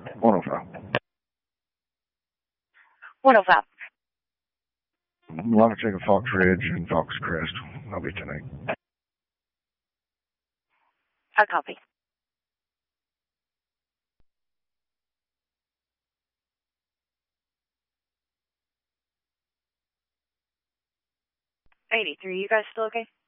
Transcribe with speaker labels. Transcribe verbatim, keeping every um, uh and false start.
Speaker 1: one oh five.
Speaker 2: one oh five.
Speaker 1: Lava Chicken, Fox Ridge, and Fox Crest. I'll be tonight.
Speaker 2: I copy. eighty-three, you guys still okay?